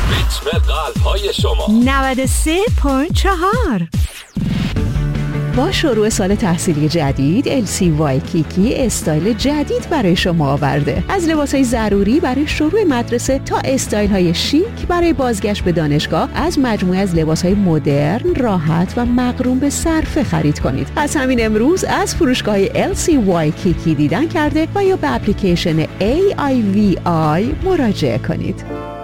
ریتم قلب‌های شما 93.4. با شروع سال تحصیلی جدید السی وایکیکی استایل جدید برای شما آورده. از لباسهای ضروری برای شروع مدرسه تا استایل های شیک برای بازگشت به دانشگاه، از مجموعه از لباسهای مدرن، راحت و مقرون به صرفه خرید کنید. از همین امروز از فروشگاه السی وایکیکی دیدن کرده و یا به اپلیکیشن AIVI مراجعه کنید.